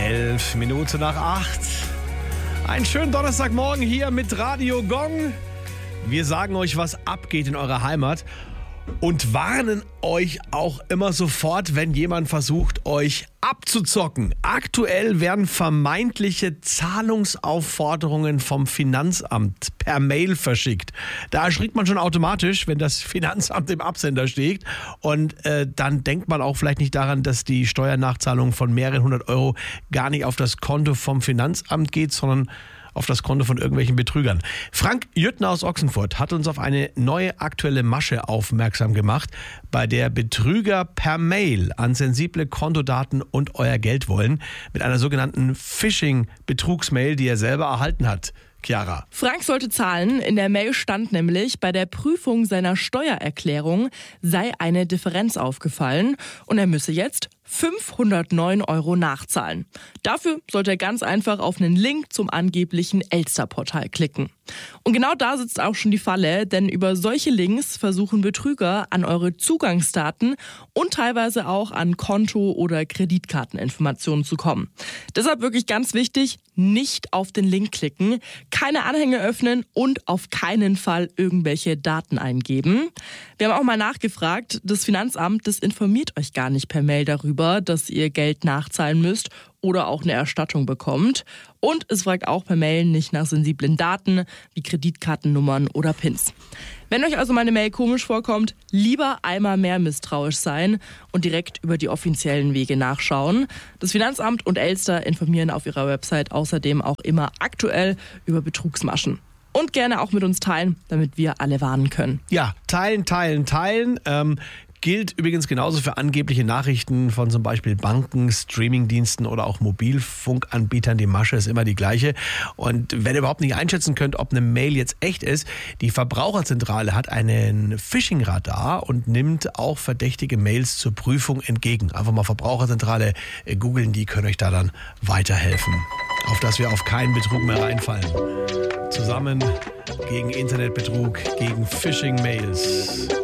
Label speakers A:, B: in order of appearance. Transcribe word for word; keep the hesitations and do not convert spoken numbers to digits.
A: Elf Minuten nach acht. Einen schönen Donnerstagmorgen hier mit Radio Gong. Wir sagen euch, was abgeht in eurer Heimat und warnen euch auch immer sofort, wenn jemand versucht, euch abzuzocken. Aktuell werden vermeintliche Zahlungsaufforderungen vom Finanzamt per Mail verschickt. Da erschrickt man schon automatisch, wenn das Finanzamt im Absender steht. Und äh, dann denkt man auch vielleicht nicht daran, dass die Steuernachzahlung von mehreren hundert Euro gar nicht auf das Konto vom Finanzamt geht, sondern auf das Konto von irgendwelchen Betrügern. Frank Jüttner aus Ochsenfurt hat uns auf eine neue aktuelle Masche aufmerksam gemacht, bei der Betrüger per Mail an sensible Kontodaten und euer Geld wollen, mit einer sogenannten Phishing-Betrugsmail, die er selber erhalten hat. Chiara.
B: Frank sollte zahlen. In der Mail stand nämlich, bei der Prüfung seiner Steuererklärung sei eine Differenz aufgefallen und er müsse jetzt fünfhundertneun Euro nachzahlen. Dafür sollte er ganz einfach auf einen Link zum angeblichen Elster-Portal klicken. Und genau da sitzt auch schon die Falle, denn über solche Links versuchen Betrüger an eure Zugangsdaten und teilweise auch an Konto- oder Kreditkarteninformationen zu kommen. Deshalb wirklich ganz wichtig, nicht auf den Link klicken, keine Anhänge öffnen und auf keinen Fall irgendwelche Daten eingeben. Wir haben auch mal nachgefragt, das Finanzamt, das informiert euch gar nicht per Mail darüber, dass ihr Geld nachzahlen müsst oder auch eine Erstattung bekommt. Und es fragt auch per Mail nicht nach sensiblen Daten wie Kreditkartennummern oder Pins. Wenn euch also meine Mail komisch vorkommt, lieber einmal mehr misstrauisch sein und direkt über die offiziellen Wege nachschauen. Das Finanzamt und Elster informieren auf ihrer Website außerdem auch immer aktuell über Betrugsmaschen. Und gerne auch mit uns teilen, damit wir alle warnen können.
A: Ja, teilen, teilen, teilen. Ähm, gilt übrigens genauso für angebliche Nachrichten von zum Beispiel Banken, Streamingdiensten oder auch Mobilfunkanbietern. Die Masche ist immer die gleiche. Und wenn ihr überhaupt nicht einschätzen könnt, ob eine Mail jetzt echt ist, die Verbraucherzentrale hat einen Phishing-Radar und nimmt auch verdächtige Mails zur Prüfung entgegen. Einfach mal Verbraucherzentrale googeln, die können euch da dann weiterhelfen. Auf dass wir auf keinen Betrug mehr reinfallen. Zusammen gegen Internetbetrug, gegen Phishing-Mails.